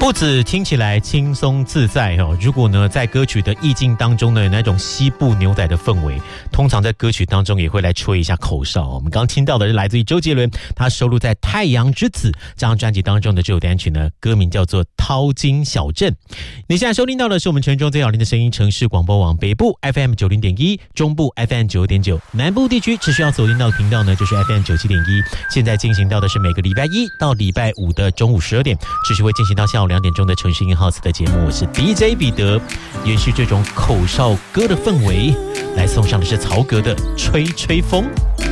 不止听起来轻松自在哦，如果呢在歌曲的意境当中呢有那种西部牛仔的氛围，通常在歌曲当中也会来吹一下口哨。我们刚听到的是来自于周杰伦，他收录在《太阳之子》这张专辑当中的这首单曲呢，歌名叫做《淘金小镇》。你现在收听到的是我们全中最好听的声音城市广播网，北部 FM 90.1，中部 FM 9.9，南部地区持续要锁定到的频道呢就是 FM 97.1。现在进行到的是每个礼拜一到礼拜五的中午12点，持续会进行到下午2点钟的城市in-house的节目。我是 DJ 彼得，延续这种口哨歌的氛围，来送上的是曹格的吹吹风。